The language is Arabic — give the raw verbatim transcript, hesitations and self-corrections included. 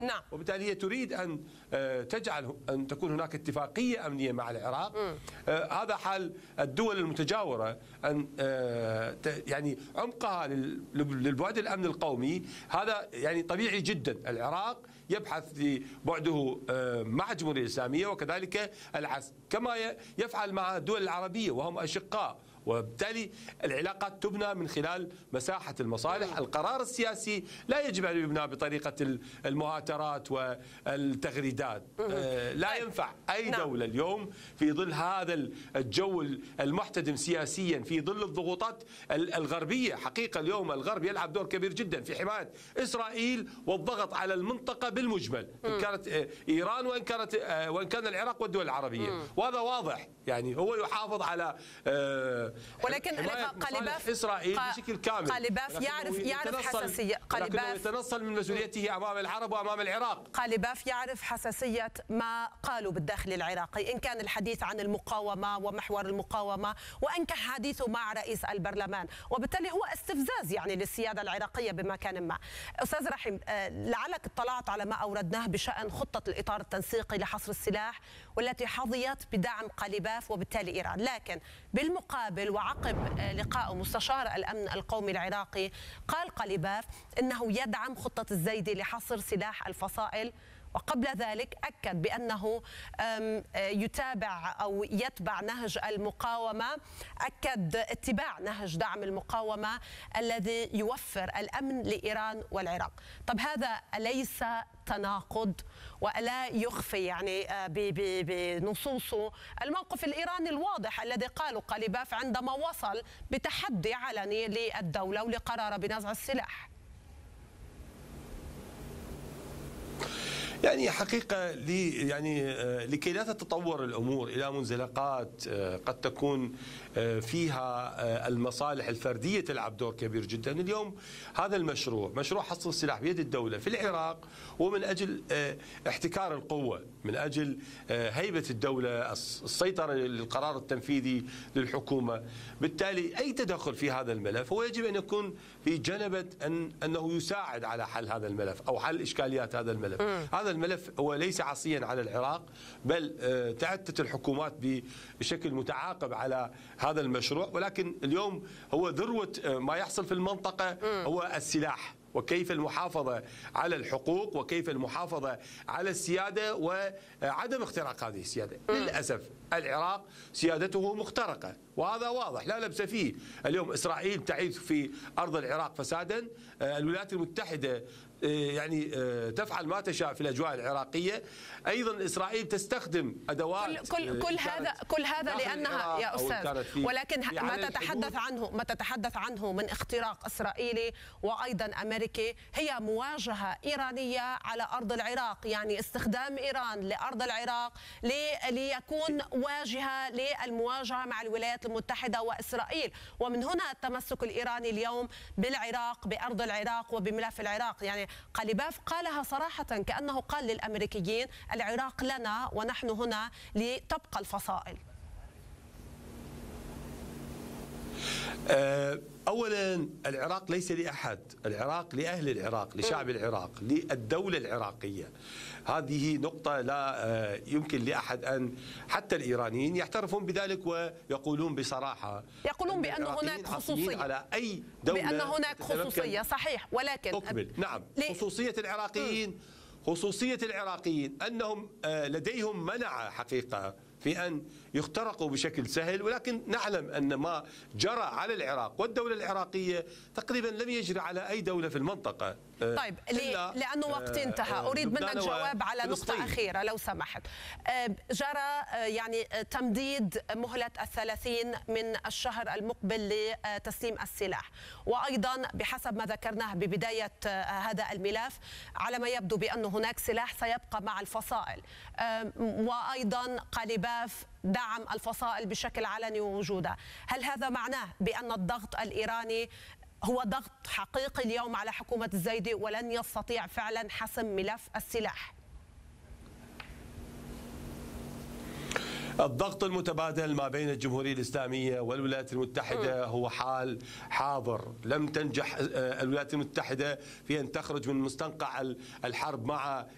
نعم. وبالتالي هي تريد أن تجعل أن تكون هناك اتفاقية أمنية مع العراق. م. هذا حال الدول المتجاورة، أن يعني عمقها للبعد الأمن القومي هذا يعني طبيعي جدا. العراق يبحث لبعده مع الجمهورية الإسلامية وكذلك العكس، كما يفعل مع الدول العربية وهم أشقاء، وبالتالي العلاقات تبنى من خلال مساحة المصالح. القرار السياسي لا يجب أن يبنى بطريقة المهاترات والتغريدات. لا ينفع أي دولة اليوم في ظل هذا الجو المحتدم سياسيا، في ظل الضغوطات الغربية. حقيقة اليوم الغرب يلعب دور كبير جدا في حماية إسرائيل والضغط على المنطقة بالمجمل، إن كانت إيران وإن كانت وإن كان العراق والدول العربية، وهذا واضح. يعني هو يحافظ على ولكن قليباف إسرائيل بشكل كامل. قليباف يعرف يعرف حساسية قليباف يتنصل من مسؤوليته أمام العرب وأمام العراق. قليباف يعرف حساسية ما قالوا بالداخل العراقي، إن كان الحديث عن المقاومة ومحور المقاومة، وإن كان حديثه مع رئيس البرلمان، وبالتالي هو استفزاز يعني للسيادة العراقية بمكان ما. أستاذ رحيم، لعلك اطلعت على ما أوردناه بشأن خطة الإطار التنسيقي لحصر السلاح والتي حظيت بدعم قليباف وبالتالي إيران، لكن بالمقابل وعقب لقاء مستشار الأمن القومي العراقي قال قليباف إنه يدعم خطة الزيدي لحصر سلاح الفصائل، وقبل ذلك أكد بأنه يتابع أو يتبع نهج المقاومة، أكد اتباع نهج دعم المقاومة الذي يوفر الأمن لإيران والعراق. طب هذا أليس تناقض وألا يخفي يعني بنصوصه الموقف الإيراني الواضح الذي قاله قليباف عندما وصل بتحدي علني للدولة ولقرار بنزع السلاح؟ يعني حقيقة لي يعني لكي لا تتطور الأمور إلى منزلقات قد تكون فيها المصالح الفردية تلعب دور كبير جدا. اليوم هذا المشروع، مشروع حصر السلاح بيد الدولة في العراق، ومن أجل احتكار القوة، من أجل هيبة الدولة، السيطرة للقرار التنفيذي للحكومة. بالتالي أي تدخل في هذا الملف هو يجب أن يكون في جنبة أن أنه يساعد على حل هذا الملف أو حل إشكاليات هذا الملف. م. هذا الملف هو ليس عصيا على العراق، بل تعدت الحكومات بشكل متعاقب على هذا المشروع، ولكن اليوم هو ذروة ما يحصل في المنطقة هو السلاح، وكيف المحافظة على الحقوق وكيف المحافظة على السيادة وعدم اختراق هذه السيادة. للأسف العراق سيادته مخترقة وهذا واضح لا لبس فيه. اليوم إسرائيل تعيث في أرض العراق فسادا، الولايات المتحدة يعني تفعل ما تشاء في الأجواء العراقية، أيضا إسرائيل تستخدم أدوات كل كل, كل هذا كل هذا لأنها يا أستاذ، ولكن ما تتحدث عنه ما تتحدث عنه من اختراق إسرائيلي وأيضا أمريكي هي مواجهة إيرانية على أرض العراق، يعني استخدام إيران لأرض العراق ليكون واجهة للمواجهة مع الولايات المتحدة وإسرائيل، ومن هنا التمسك الإيراني اليوم بالعراق، بأرض العراق وبملف العراق. يعني قليباف قالها صراحة كأنه قال للأمريكيين العراق لنا ونحن هنا لتبقى الفصائل. أولا العراق ليس لأحد، العراق لأهل العراق، لشعب العراق، للدولة العراقية. هذه نقطة لا يمكن لأحد أن حتى الإيرانيين يعترفون بذلك ويقولون بصراحة، يقولون بأن هناك خصوصية على أي دولة، بأن هناك خصوصية صحيح، ولكن أكمل. نعم، خصوصية العراقيين خصوصية العراقيين أنهم لديهم منع حقيقة في أن يخترقوا بشكل سهل، ولكن نعلم أن ما جرى على العراق والدولة العراقية تقريبا لم يجري على أي دولة في المنطقة. طيب لأنه وقت انتهى، أريد منك جواب على نقطة أخيرة لو سمحت. جرى يعني تمديد مهلة الثلاثين من الشهر المقبل لتسليم السلاح، وأيضا بحسب ما ذكرناه ببداية هذا الملف على ما يبدو بأن هناك سلاح سيبقى مع الفصائل، وأيضا قليباف دعم الفصائل بشكل علني ووجودها. هل هذا معناه بأن الضغط الإيراني هو ضغط حقيقي اليوم على حكومة الزيدي ولن يستطيع فعلا حسم ملف السلاح؟ الضغط المتبادل ما بين الجمهورية الإسلامية والولايات المتحدة هو حال حاضر. لم تنجح الولايات المتحدة في أن تخرج من مستنقع الحرب مع